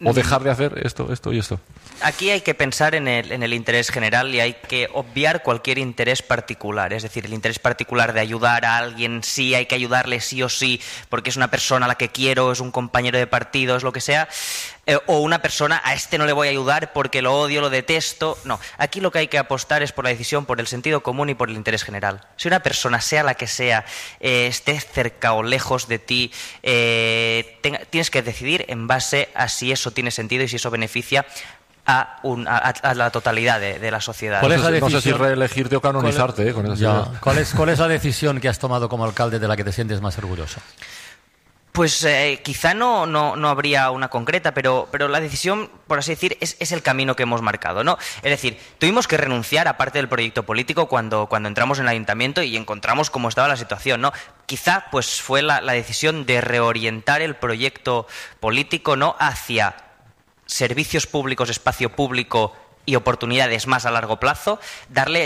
o dejar de hacer esto y esto. Aquí hay que pensar en el interés general y hay que obviar cualquier interés particular. Es decir, el interés particular de ayudar a alguien, sí, hay que ayudarle sí o sí, porque es una persona a la que quiero, es un compañero de partido, es lo que sea. O una persona, a este no le voy a ayudar porque lo odio, lo detesto. No, aquí lo que hay que apostar es por la decisión, por el sentido común y por el interés general. Si una persona, sea la que sea, esté cerca o lejos de ti, tienes que decidir en base a si eso tiene sentido y si eso beneficia a la totalidad de la sociedad. ¿Cuál es la decisión? No sé si reelegirte o canonizarte con esa ¿Cuál es la decisión que has tomado como alcalde de la que te sientes más orgulloso? Pues quizá no habría una concreta, pero la decisión, por así decir, es el camino que hemos marcado, ¿no? Es decir, tuvimos que renunciar a parte del proyecto político cuando entramos en el ayuntamiento y encontramos cómo estaba la situación, ¿no? Quizá pues fue la decisión de reorientar el proyecto político, ¿no?, hacia servicios públicos, espacio público y oportunidades más a largo plazo, darle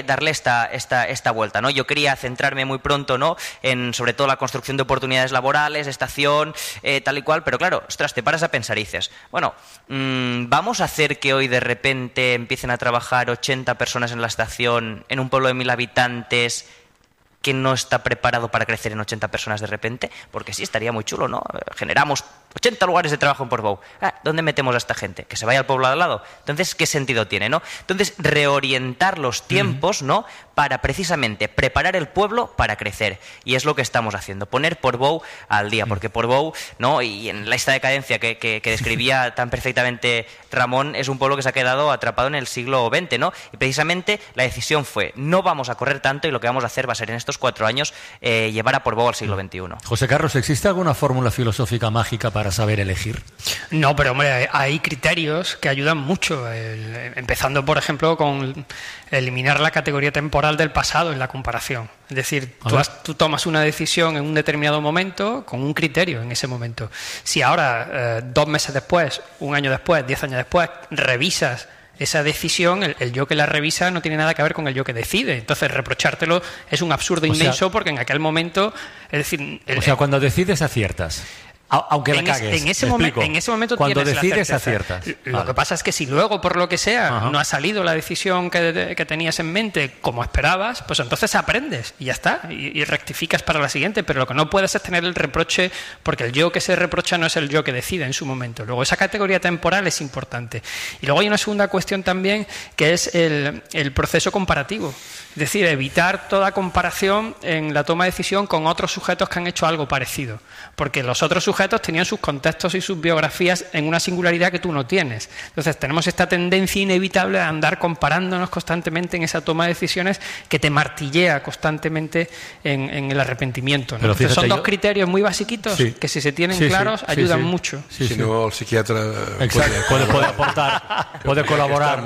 esta vuelta, ¿no? Yo quería centrarme muy pronto, ¿no?, en sobre todo la construcción de oportunidades laborales, estación, tal y cual, pero claro, ostras, te paras a pensar y dices, bueno, ¿vamos a hacer que hoy de repente empiecen a trabajar 80 personas en la estación en un pueblo de 1000 habitantes que no está preparado para crecer en 80 personas de repente? Porque sí, estaría muy chulo, ¿no? Generamos 80 lugares de trabajo en Portbou. ¿Dónde metemos a esta gente? ¿Que se vaya al pueblo de al lado? Entonces, ¿qué sentido tiene, no? Entonces, reorientar los tiempos, ¿no?, para precisamente preparar el pueblo para crecer. Y es lo que estamos haciendo, poner Portbou al día, porque Portbou, ¿no?, y en esta decadencia que describía tan perfectamente Ramón, es un pueblo que se ha quedado atrapado en el siglo XX, ¿no? Y precisamente la decisión fue, no vamos a correr tanto y lo que vamos a hacer va a ser en estos 4 años llevar a Portbou al siglo XXI. José Carlos, ¿existe alguna fórmula filosófica mágica para saber elegir? No, pero hombre, hay criterios que ayudan mucho, empezando por ejemplo con eliminar la categoría temporal del pasado en la comparación. Es decir, tú tomas una decisión en un determinado momento con un criterio en ese momento. Si ahora, 2 meses después, 1 año después, 10 años después, revisas esa decisión, el yo que la revisa no tiene nada que ver con el yo que decide. Entonces, reprochártelo es un absurdo inmenso, porque en aquel momento, es decir... cuando decides aciertas. Aunque la cagues. En ese momento cuando tienes decides la aciertas. Lo que pasa es que si luego, por lo que sea, no ha salido la decisión que tenías en mente como esperabas, pues entonces aprendes y ya está, y rectificas para la siguiente. Pero lo que no puedes es tener el reproche, porque el yo que se reprocha no es el yo que decide en su momento. Luego, esa categoría temporal es importante. Y luego hay una segunda cuestión también, que es el proceso comparativo. Es decir, evitar toda comparación en la toma de decisión con otros sujetos que han hecho algo parecido, porque los otros sujetos tenían sus contextos y sus biografías en una singularidad que tú no tienes. Entonces tenemos esta tendencia inevitable a andar comparándonos constantemente en esa toma de decisiones que te martillea constantemente en el arrepentimiento, ¿no? Pero entonces son 2 criterios muy basiquitos que si se tienen claros ayudan mucho. Si no, el psiquiatra puede aportar, puede colaborar.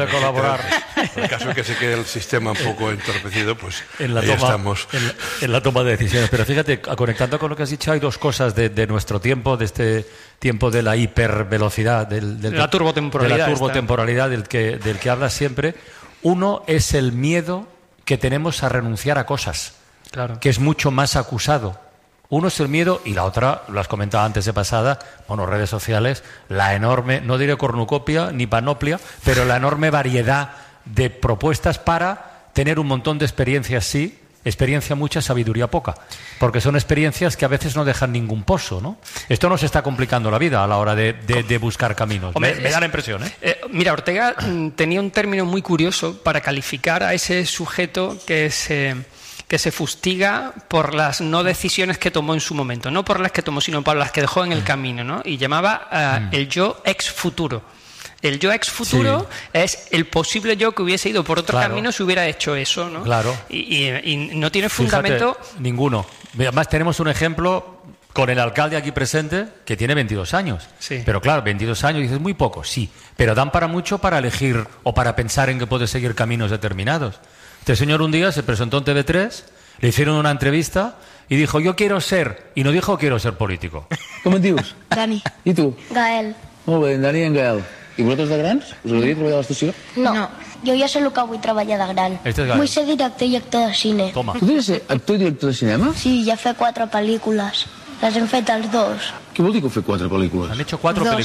En el caso de que se quede el sistema un poco entorpecido, pues ahí estamos. En la toma de decisiones. Pero fíjate, conectando con lo que has dicho, hay 2 cosas de nuestro tiempo, de este tiempo de la hipervelocidad, de la turbotemporalidad del que hablas siempre. Uno es el miedo que tenemos a renunciar a cosas, que es mucho más acusado. Uno es el miedo y la otra, lo has comentado antes de pasada, redes sociales, la enorme, no diré cornucopia ni panoplia, pero la enorme variedad de propuestas para tener un montón de experiencias, sí, experiencia mucha, sabiduría poca, porque son experiencias que a veces no dejan ningún pozo, ¿no? Esto nos está complicando la vida a la hora de buscar caminos. Me da la impresión, Mira, Ortega tenía un término muy curioso para calificar a ese sujeto que se fustiga por las no decisiones que tomó en su momento, no por las que tomó, sino por las que dejó en el camino, ¿no? Y llamaba el yo ex futuro. El yo ex futuro es el posible yo que hubiese ido por otro camino si hubiera hecho eso, ¿no? Claro. Y no tiene fundamento. Fíjate, ninguno. Además, tenemos un ejemplo con el alcalde aquí presente que tiene 22 años. Sí. Pero claro, 22 años, dices, muy poco, sí. Pero dan para mucho para elegir o para pensar en que puede seguir caminos determinados. Este señor un día se presentó en TV3, le hicieron una entrevista y dijo, yo quiero ser, y no dijo quiero ser político. Com et dius? Dani. I tu? Gael. Molt bé, en Dani i en Gael. I vosaltres de grans? Us agradaria treballar a l'estació? No. Jo ja sé el que vull treballar de gran. Este es Gael. Vull ser director i actor de cine. Toma. Tu vols ser actor i director de cinema? Sí, ja he fet 4 pel·lícules. Les hem fet els 2. Què vol dir que heu fet 4 pel·lícules? Han hecho 4 Dos. películas.